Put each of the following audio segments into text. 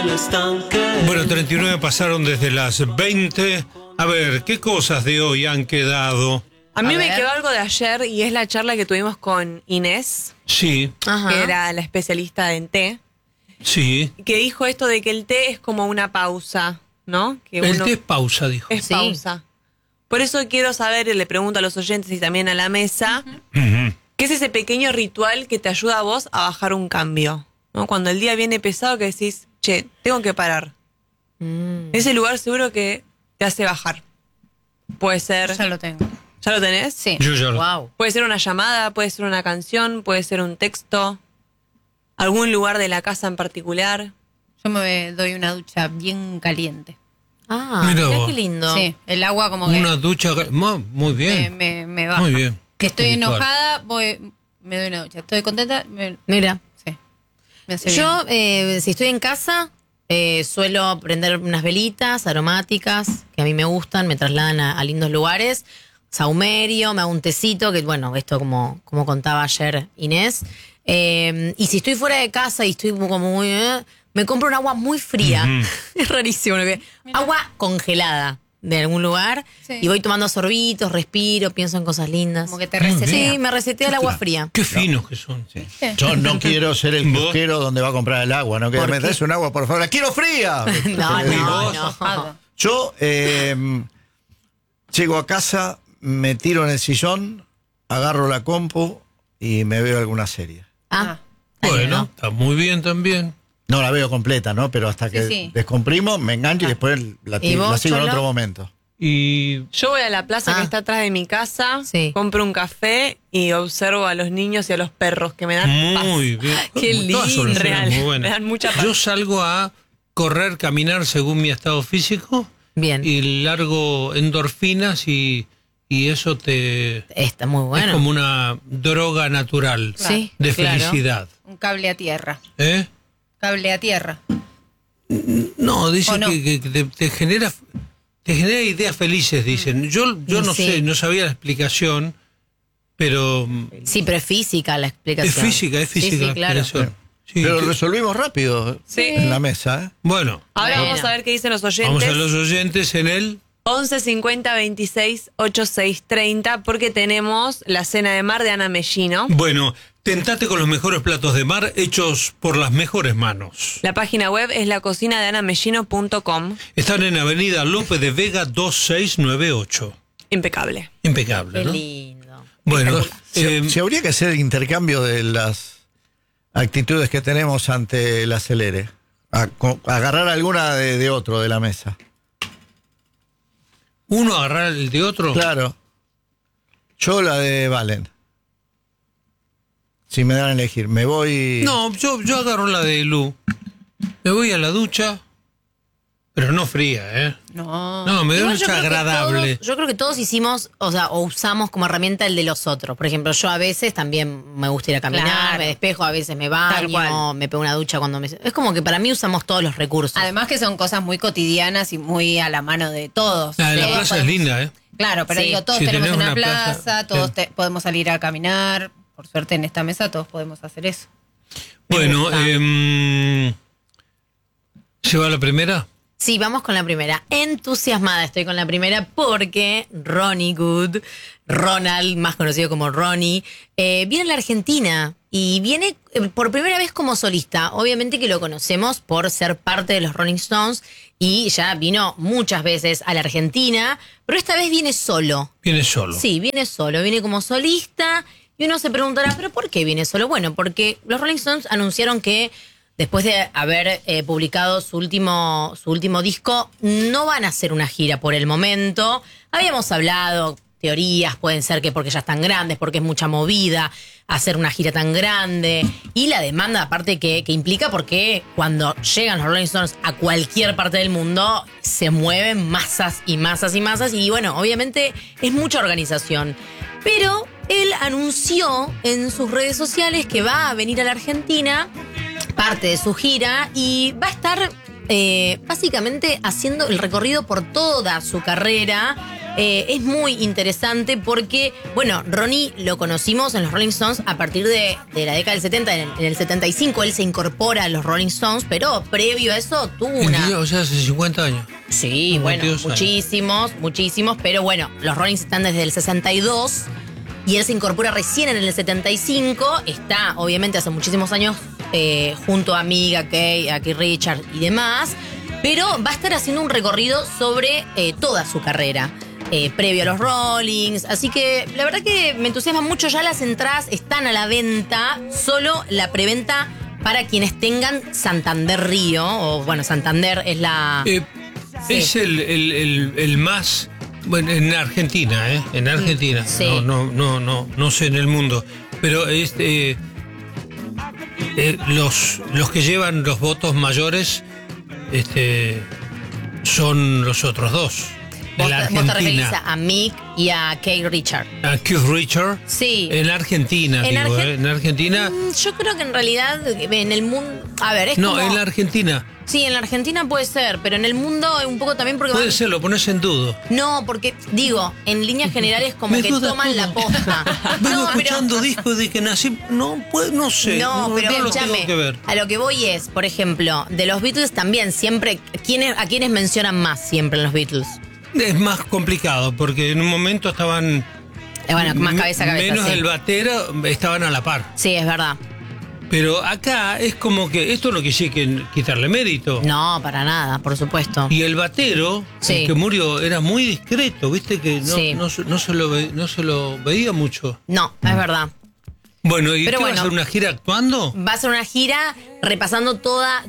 Bueno, 39 pasaron desde las 20. A ver, ¿qué cosas de hoy han quedado? A mí me quedó algo de ayer y es la charla que tuvimos con Inés, Sí, que era la especialista en té, sí. que dijo esto de que el té es como una pausa, ¿no? Que El uno- té es pausa, dijo. es Sí. pausa. Por eso quiero saber, y le pregunto a los oyentes y también a la mesa, Ujú. ¿qué es ese pequeño ritual que te ayuda a vos a bajar un cambio? ¿No? Cuando el día viene pesado que decís, che, tengo que parar. Ese lugar seguro que te hace bajar. Puede ser... Ya lo tengo. ¿Ya lo tenés? Sí. Yo ya lo- Wow. Puede ser una llamada, puede ser una canción, puede ser un texto, algún lugar de la casa en particular. Yo me doy una ducha bien caliente. Ah, Mirá mirá vos. qué lindo. Sí, el agua como que Una ducha. Muy bien. me baja. Muy bien. Que estoy Ritual. enojada, me doy una ducha. Estoy contenta, Mira, sí. Me hace yo bien. si estoy en casa suelo prender unas velitas aromáticas que a mí me gustan, me trasladan a lindos lugares. Saumerio, me hago un tecito, que bueno, esto como contaba ayer Inés. Y si estoy fuera de casa y estoy como muy... me compro un agua muy fría. Ujú. Es rarísimo. Agua congelada de algún lugar. Sí. Y voy tomando sorbitos, respiro, pienso en cosas lindas. Como que te Muy resetea. Sí, me resetea el agua fría. Qué finos que son. Sí. Yo no quiero ser el ¿Vos? kiosquero donde va a comprar el agua, ¿no? Que ¿Por me qué? des un agua, por favor. ¡La quiero fría! No, Te digo. no, Enojado. no. Yo llego a casa, me tiro en el sillón, agarro la compu y me veo alguna serie. Ah, Bueno, está muy bien también. No la veo completa, ¿no? Pero hasta que sí. descomprimo, me engancho y después ¿Y vos, la sigo en Cholo? otro momento. Y Yo voy a la plaza que está atrás de mi casa, Sí. compro un café y observo a los niños y a los perros que me dan muy paz. bien. Qué Todas lindo, soluciones real. muy Me buenas. dan mucha paz. Yo salgo a correr, caminar según mi estado físico bien. y largo endorfinas y eso te Está muy bueno. es como una droga natural Sí, de claro. felicidad. Un cable a tierra. ¿Eh? Cable a tierra. No, dice ¿O no? que te genera ideas felices, dicen. Yo no Sí. sé, no sabía la explicación, pero Sí, pero es física la es explicación. física Sí, la claro. explicación. Sí, Pero que- resolvimos rápido Sí. en la mesa, ¿eh? bueno, Ahora Bueno. vamos a ver qué dicen los oyentes. vamos a los oyentes en el... 11 50 26 86 30 porque tenemos la cena de mar de Ana Mellino. Bueno, tentate con los mejores platos de mar hechos por las mejores manos. La página web es lacocinadeanamellino.com. Están en Avenida López de Vega 2698. Impecable. Impecable, Qué ¿no? lindo. Bueno, Si habría que hacer intercambio de las actitudes que tenemos ante el acelere. Agarrar alguna de otro de la mesa. uno agarrar el de otro. Claro. Yo la de Valen. Si me dan a elegir. Me voy... No, yo agarro la de Lu. Me voy a la ducha, pero no fría, ¿eh? No. No, me da una Igual yo ducha creo que agradable. yo creo que todos hicimos, o usamos como herramienta el de los otros. Por ejemplo, yo a veces también me gusta ir a caminar, Claro. me despejo, a veces me Tal baño, cual. me pego una ducha cuando me... Es como que para mí usamos todos los recursos. Además que son cosas muy cotidianas y muy a la mano de todos. La de la Todos plaza es podemos- linda, ¿eh? Claro, pero Sí. digo, todos Si tenemos tenés una una plaza, plaza, todos sí. podemos salir a caminar. Por suerte en esta mesa todos podemos hacer eso. Bueno, gusta. ¿se va la primera? Sí, vamos con la primera. Entusiasmada estoy con la primera porque Ronnie Good, Ronald, más conocido como Ronnie, viene a la Argentina y viene por primera vez como solista. Obviamente que lo conocemos por ser parte de los Rolling Stones y ya vino muchas veces a la Argentina, pero esta vez viene solo. Viene solo. Sí, viene solo, viene como solista y uno se preguntará, ¿pero por qué viene solo? Bueno, porque los Rolling Stones anunciaron que después de haber publicado su último disco, no van a hacer una gira por el momento. Habíamos hablado, teorías, pueden ser que porque ya están grandes, porque es mucha movida hacer una gira tan grande. Y la demanda, aparte, que implica, porque cuando llegan los Rolling Stones a cualquier parte del mundo, se mueven masas y masas y masas. Y bueno, obviamente es mucha organización. Pero él anunció en sus redes sociales que va a venir a la Argentina, parte de su gira, y va a estar básicamente haciendo el recorrido por toda su carrera es muy interesante porque, bueno, Ronnie lo conocimos en los Rolling Stones a partir de la década del 70. En el 75 él se incorpora a los Rolling Stones, pero previo a eso tuvo una... O sea, hace 50 años. Sí, bueno, 52 años. muchísimos, pero bueno, los Rolling están desde el 62 y él se incorpora recién en el 75, está obviamente hace muchísimos años junto a Mick, a Keith Richards y demás, pero va a estar haciendo un recorrido sobre toda su carrera. Previo a los Rollings, así que la verdad que me entusiasma mucho. Ya las entradas están a la venta, solo la preventa para quienes tengan Santander Río, o bueno, Santander es la... Sí. Es el más... Bueno, en Argentina, ¿eh? En Argentina. Sí. No sé en el mundo. Pero los que llevan los votos mayores son los otros dos. En la ¿Vos te referís Argentina. a Mick y a Keith Richards? A Keith Richards. Sí. En Argentina, En digo. En Argentina. Yo creo que en realidad en el mundo... A ver, es No, como... en la Argentina. Sí, en la Argentina puede ser, pero en el mundo un poco también porque... Puede ser, lo pones en duda. No, porque, digo, en líneas generales como Me que duda toman todo. la posta. Vengo No, escuchando discos de que nací. No sé. No, pero lo escúchame, tengo que ver. a lo que voy es, por ejemplo, de los Beatles también siempre... ¿A quiénes mencionan más siempre en los Beatles? Es más complicado porque en un momento estaban. Bueno, más cabeza a cabeza, Menos sí. el batero estaban a la par. Sí, es verdad. Pero acá es como que esto no quise quitarle mérito. No, para nada, por supuesto. Y el batero, Sí. el que murió, era muy discreto, viste que Sí. no se lo veía mucho. No, es verdad. Bueno, ¿y Pero qué va a bueno. hacer una gira actuando? Va a ser una gira repasando toda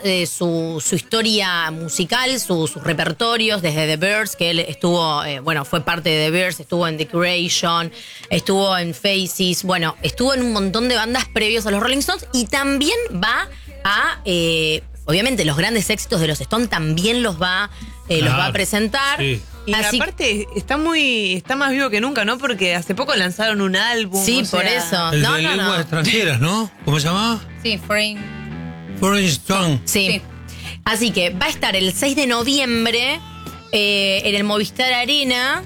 su historia musical, sus repertorios, desde The Byrds, que él estuvo, fue parte de The Byrds, estuvo en The Creation, estuvo en Faces, bueno, estuvo en un montón de bandas previos a los Rolling Stones y también va a, obviamente, los grandes éxitos de los Stones también los va a presentar. Sí. Y Así- aparte está más vivo que nunca, ¿no? Porque hace poco lanzaron un álbum. Sí, o sea, por eso. El No, de no, lenguas no. extranjeras, ¿no? ¿Cómo se llamaba? Sí, Frame. Foreign Strong. Sí. Sí. Así que va a estar el 6 de noviembre en el Movistar Arena.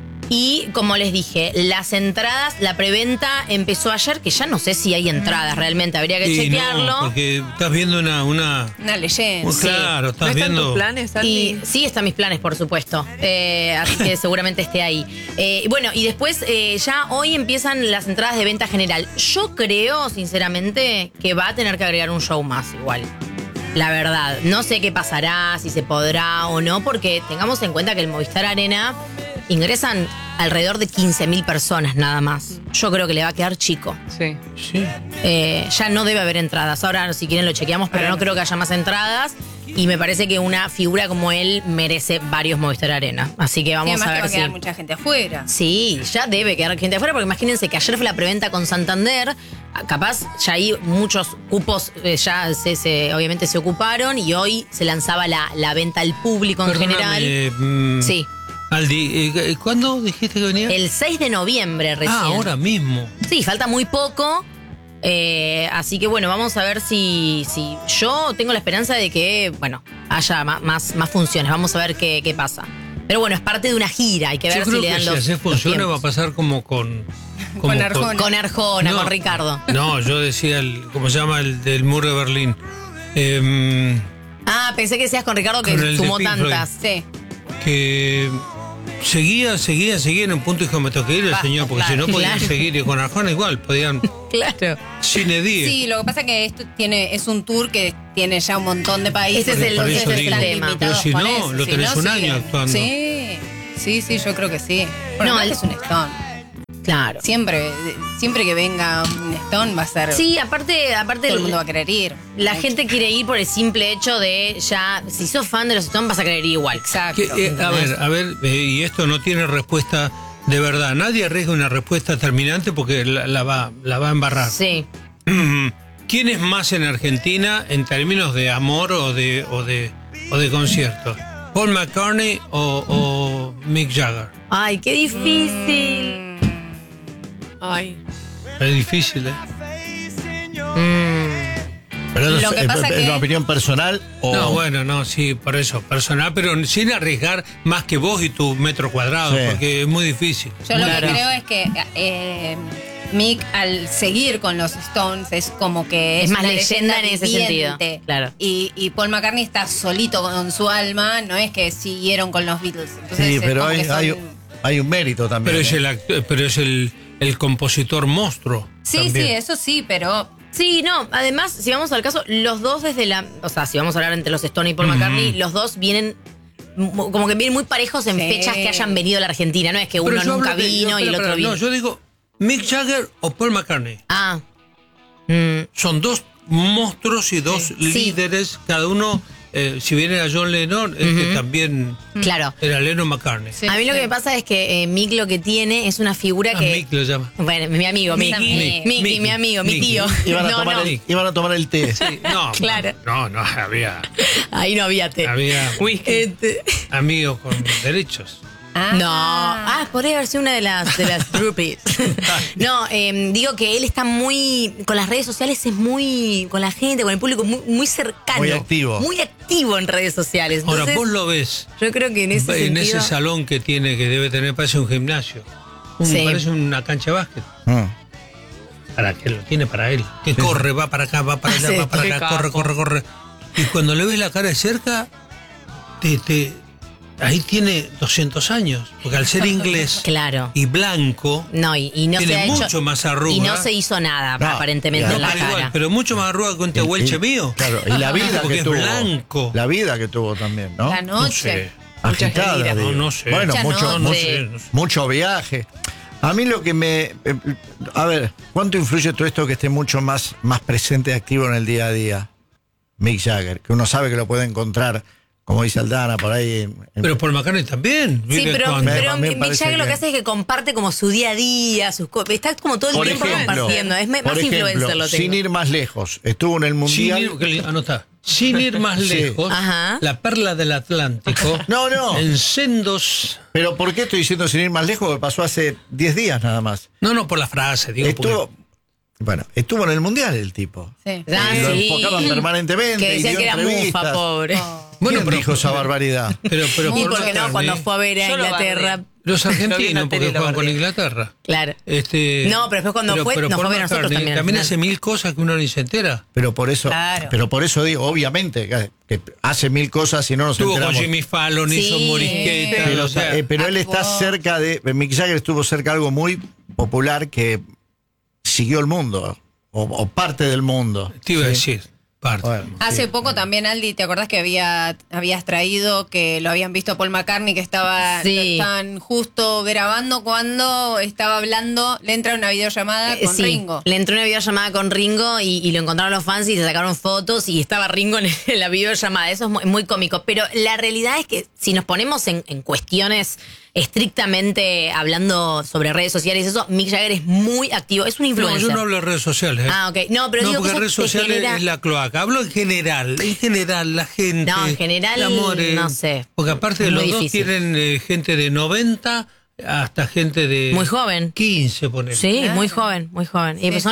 Y como les dije, las entradas, la preventa empezó ayer, que ya no sé si hay entradas realmente, habría que Sí, chequearlo. no, porque estás viendo una Una leyenda. claro, ¿No estás están viendo. tus planes, Andy? Y sí, están mis planes, por supuesto. Así que seguramente esté ahí. Bueno, y después ya hoy empiezan las entradas de venta general. Yo creo, sinceramente, que va a tener que agregar un show más igual. La verdad, no sé qué pasará, si se podrá o no, porque tengamos en cuenta que el Movistar Arena ingresan alrededor de 15.000 personas nada más. Yo creo que le va a quedar chico. Sí. Sí. Ya no debe haber entradas. Ahora, si quieren, lo chequeamos, pero no creo que haya más entradas. Y me parece que una figura como él merece varios Movistar Arena. Así que Sí, vamos además a que va ver a quedar si... mucha gente afuera. Sí, ya debe quedar gente afuera, porque imagínense que ayer fue la preventa con Santander. Capaz ya ahí muchos cupos ya obviamente se ocuparon y hoy se lanzaba la venta al público en general. Perdóname, Sí, Aldi, ¿cuándo dijiste que venía? el 6 de noviembre recién. Ahora mismo. Sí, falta muy poco. Así que bueno, vamos a ver si yo tengo la esperanza de que, bueno, haya más funciones. Vamos a ver qué pasa. Pero bueno, es parte de una gira, hay que ver Yo si creo le que dan si los hace funciona tiempos. va a pasar como con Arjona. Con Arjona, No. con Ricardo. No, yo decía ¿cómo se llama? El del muro de Berlín. Ah, pensé que decías con Ricardo que Con el de sumó Pink tantas. Sí. Que seguía en un punto dijo me tengo que ir el señor, porque si no podían claro. seguir y con Arjona igual, podían Claro. cine 10. Sí, lo que pasa es que esto es un tour que tiene ya un montón de países. Ese es el- Por eso entonces digo, están tema. limitados pero si con no, eso. lo Si tenés no, un año siguen. actuando. Sí, yo creo que sí. Bueno, No, además el- es un Stone. Claro. Siempre que venga un Stone va a ser... Sí, aparte todo el mundo va a querer ir. la gente quiere ir por el simple hecho de ya, si sos fan de los Stones vas a querer ir igual. Exacto. A ver, y esto no tiene respuesta de verdad. Nadie arriesga una respuesta terminante porque la va a embarrar. Sí. ¿Quién es más en Argentina en términos de amor o de concierto? ¿Paul McCartney o Mick Jagger? Ay, qué difícil. Ay. Es difícil, ¿eh? Pero Lo que pasa ¿es que- una opinión personal o...? No, bueno, no, sí, por eso, personal, pero sin arriesgar más que vos y tu metro cuadrado, Sí. porque es muy difícil. Yo lo Claro. que creo es que Mick, al seguir con los Stones, es como que Es es más una leyenda en ese viviente. sentido, claro. Y Paul McCartney está solito con su alma, no es que siguieron con los Beatles. Entonces, Sí, es pero como que hay un mérito también. Pero es ¿eh? pero es el compositor monstruo. Sí, también. sí, eso sí, pero Sí, no, además, si vamos al caso, los dos desde la... O sea, si vamos a hablar entre los Stones y Paul McCartney, los dos vienen... Como que vienen muy parejos en Sí. fechas que hayan venido a la Argentina. No es que Pero uno yo nunca hablo de- vino yo- y el espera, otro espera, vino. No, yo digo Mick Jagger o Paul McCartney. Ah. Son dos monstruos y dos líderes, cada uno, si bien era John Lennon, también Claro. era Lennon McCartney. Sí, A mí lo sí. que me pasa es que Mick lo que tiene es una figura Ah, que... Mick lo llama. Bueno, mi amigo, Mis Mickey. amigos. Mickey, mi amigo, mi Mickey. tío. Iban a, No, tomar no, iban a tomar el té. Sí, no, Claro. no, había ahí no había té. Este, amigos con derechos. No, podría haber sido una de las groupies. No, digo que él está muy, con las redes sociales es muy, con la gente, con el público, muy cercano. Muy activo. Muy activo en redes sociales. Ahora, Entonces, vos lo ves yo creo que en ese en sentido... ese salón que tiene, que debe tener, parece un gimnasio. Sí. Parece una cancha de básquet. Mm. Para que lo tiene para él. Que corre, va para acá, va para allá, Sí, va para qué acá, capo. corre. Y cuando le ves la cara de cerca, ahí tiene 200 años. Porque al ser inglés Claro. y blanco, No, y no tiene se ha hecho... mucho más arruga. Y no se hizo nada, No, aparentemente, no, en la pero igual, cara. pero mucho más arruga que un tehuelche Y- mío. Claro, y la vida Porque que es tuvo. blanco. La vida que tuvo también, ¿no? La No noche. sé. Muchas Agitada, giras. digo. No sé. Bueno, Mucha mucho, noche. No sé. mucho viaje. A mí lo que me... a ver, ¿cuánto influye todo esto que esté mucho más presente y activo en el día a día? Mick Jagger, que uno sabe que lo puede encontrar, como dice Aldana, por ahí. Pero Paul McCartney también. Sí, vive pero, con- pero A mí me Mick parece Jagger lo que- que hace es que comparte como su día a día, sus cosas. Está como todo el Por tiempo ejemplo, compartiendo. Es más influencer lo sin tengo. ir más lejos, estuvo en el sin Mundial. ir, anotá, sin ir más Sí. lejos, Ajá. la perla del Atlántico, No. en sendos... Pero ¿por qué estoy diciendo sin ir más lejos? Porque pasó hace 10 días nada más. No, por la frase, digo, Estuvo en el Mundial el tipo. Sí. Ah, Y lo sí. enfocaban permanentemente. Que y decía dio que era mufa, entrevistas. pobre. Bueno, ¿Quién pero- dijo esa barbaridad? pero Y Paul porque no, McCartney, cuando fue a ver a Yo lo Inglaterra. bardeé. los Lo vi en la argentinos, porque tele, lo juegan con bardeé. Inglaterra. Claro. No, pero después cuando fue, nos fue a ver a nosotros también al También final. hace mil cosas que uno ni se entera. Pero por eso, Claro. digo, obviamente, que hace mil cosas y no nos Estuvo con enteramos. Jimmy Fallon, Sí, hizo Morisqueta, Pero, o sea, pero él está actuó. cerca de. Mick Jagger estuvo cerca de algo muy popular que siguió el mundo, o parte del mundo. te iba a Sí. decir, parte. Bueno, Hace sí. poco también, Aldi, ¿te acordás que habías traído que lo habían visto a Paul McCartney, que estaban justo grabando cuando estaba hablando, le entra una videollamada con Sí, Ringo? le entró una videollamada con Ringo y lo encontraron los fans y se sacaron fotos y estaba Ringo en la videollamada. Eso es muy cómico. Pero la realidad es que si nos ponemos en cuestiones estrictamente hablando sobre redes sociales, eso, Mick Jagger es muy activo. Es un No, influencer. yo no hablo de redes sociales. Ah, ok. No, pero no, digo que porque eso redes te sociales genera- es la cloaca. Hablo en general, la gente. No, en general, el amor, no sé. Porque aparte de Es los muy dos difícil. tienen gente de 90 hasta gente de Muy joven. 15, ponele. Sí, muy joven, muy joven. Y pues son